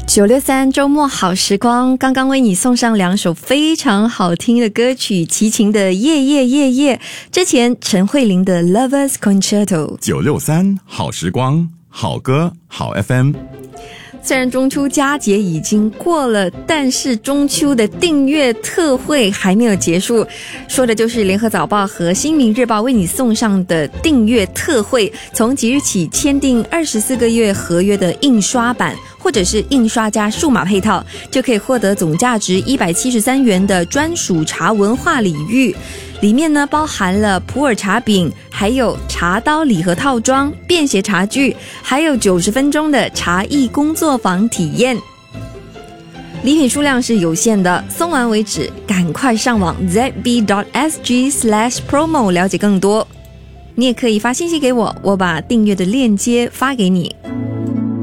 963周末好时光，刚刚为你送上2首非常好听的歌曲，齐秦的夜夜夜夜，之前陈慧琳的 Lovers Concerto。 963好时光，好歌好 FM。 虽然中秋佳节已经过了，但是中秋的订阅特惠还没有结束，说的就是联合早报和新民日报为你送上的订阅特惠，从即日起签订24个月合约的印刷版或者是印刷加数码配套，就可以获得总价值173元的专属茶文化礼遇。里面呢包含了普洱茶饼，还有茶刀礼盒套装、便携茶具，还有90分钟的茶艺工作坊体验。礼品数量是有限的，送完为止，赶快上网 zb.sg/promo 了解更多。你也可以发信息给我，我把订阅的链接发给你。